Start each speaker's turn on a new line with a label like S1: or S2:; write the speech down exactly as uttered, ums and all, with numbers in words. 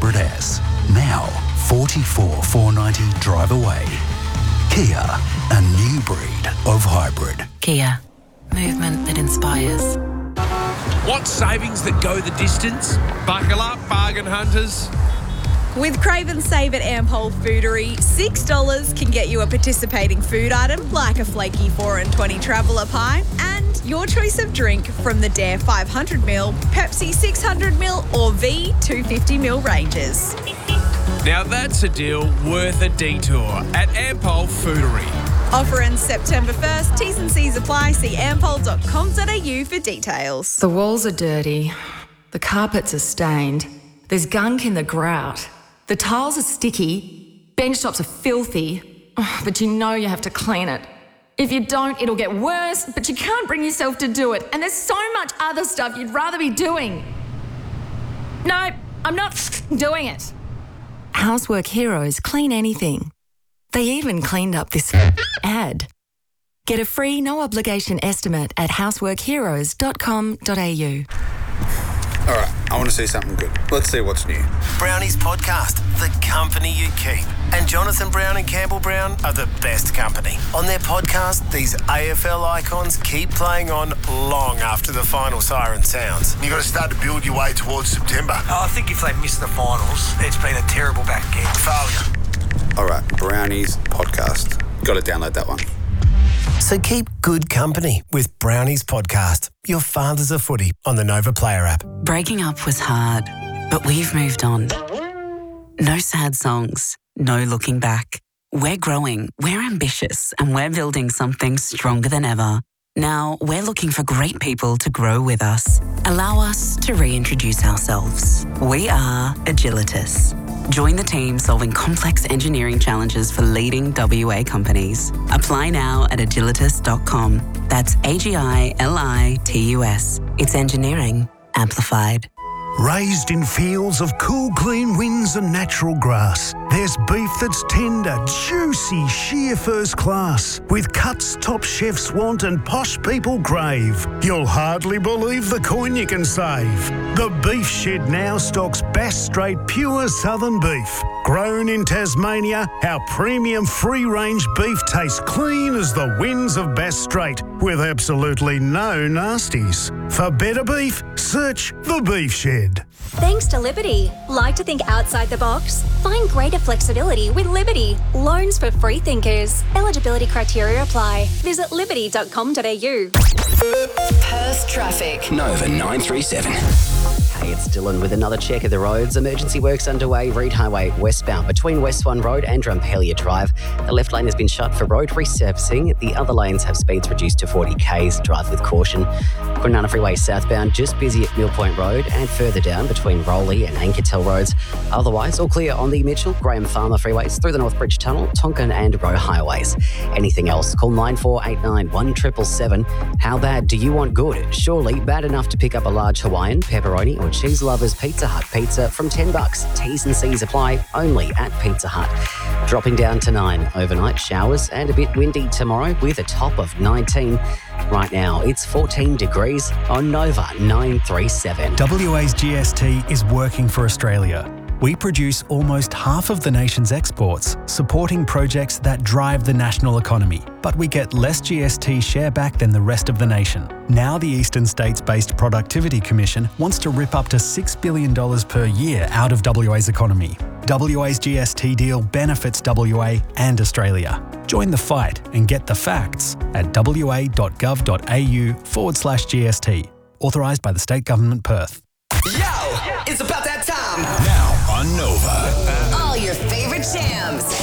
S1: Hybrid S. Now, forty-four thousand four hundred ninety drive away. Kia, a new breed of hybrid.
S2: Kia, movement that inspires.
S3: Want savings that go the distance? Buckle up, bargain hunters.
S4: With Crave and Save at Ampol Foodery, six dollars can get you a participating food item like a flaky four and twenty Traveller pie and your choice of drink from the Dare five hundred milliliter, Pepsi six hundred milliliter or V two hundred fifty milliliter ranges.
S3: Now that's a deal worth a detour at Ampol Foodery.
S4: Offer ends September first. T's and C's apply. See ampol dot com dot a u for details.
S5: The walls are dirty. The carpets are stained. There's gunk in the grout. The tiles are sticky. Bench tops are filthy. Oh, but you know you have to clean it. If you don't, it'll get worse, but you can't bring yourself to do it. And there's so much other stuff you'd rather be doing. No, I'm not doing it.
S2: Housework Heroes clean anything. They even cleaned up this ad. Get a free, no-obligation estimate at housework heroes dot com dot a u.
S6: All right, I want to see something good. Let's see what's new.
S7: Brownies Podcast, the company you keep. And Jonathan Brown and Campbell Brown are the best company. On their podcast, these A F L icons keep playing on long after the final siren sounds.
S8: You've got to start to build your way towards September.
S9: Oh, I think if they miss the finals, it's been a terrible back end.
S8: Failure.
S6: All right, Brownies Podcast. Got to download that one.
S7: So keep good company with Brownies Podcast, your father's a footy on the Nova Player app.
S2: Breaking up was hard, but we've moved on. No sad songs, no looking back. We're growing, we're ambitious, and we're building something stronger than ever. Now, we're looking for great people to grow with us. Allow us to reintroduce ourselves. We are Agilitas. Join the team solving complex engineering challenges for leading W A companies. Apply now at agilitas dot com. That's A G I L I T U S. It's engineering amplified.
S10: Raised in fields of cool, clean winds and natural grass, there's beef that's tender, juicy, sheer first class, with cuts top chefs want and posh people crave. You'll hardly believe the coin you can save. The Beef Shed now stocks Bass Strait pure southern beef. Grown in Tasmania, our premium free-range beef tastes clean as the winds of Bass Strait, with absolutely no nasties. For better beef, search The Beef Shed.
S11: Thanks to Liberty. Like to think outside the box? Find greater flexibility with Liberty. Loans for free thinkers. Eligibility criteria apply. Visit liberty dot com dot a u.
S12: Perth traffic.
S13: Nova nine three seven.
S14: Hey, it's Dylan with another check of the roads. Emergency works underway, Reed Highway westbound between West Swan Road and Drumpelia Drive. The left lane has been shut for road resurfacing. The other lanes have speeds reduced to forty kays. Drive with caution. Kwinana Freeway southbound, just busy at Mill Point Road and further down between Rowley and Ankertel Roads. Otherwise, all clear on the Mitchell, Graham Farmer Freeways through the Northbridge Tunnel, Tonkin and Roe Highways. Anything else? Call nine four eight nine, one seven seven seven. How bad do you want good? Surely bad enough to pick up a large Hawaiian, pepperoni or cheese lovers Pizza Hut pizza from ten bucks. T's and C's apply only at Pizza Hut. Dropping down to nine. Overnight showers and a bit windy tomorrow with a top of nineteen. Right now, it's fourteen degrees on Nova nine three seven.
S15: W A's G S T is working for Australia. We produce almost half of the nation's exports, supporting projects that drive the national economy. But we get less G S T share back than the rest of the nation. Now the Eastern States-based Productivity Commission wants to rip up to six billion dollars per year out of W A's economy. W A's G S T deal benefits W A and Australia. Join the fight and get the facts at wa.gov.au forward slash GST. Authorised by the State Government, Perth.
S12: Yo, it's about that time.
S13: Now on Nova.
S12: All your favorite jams.